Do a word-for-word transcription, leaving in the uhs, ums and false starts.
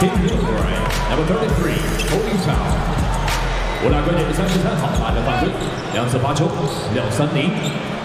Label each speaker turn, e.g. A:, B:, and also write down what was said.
A: Team Uruguay number thirty-three, Holding Town。我俩观点三十三号，八分犯规，两次罚球，廖三林。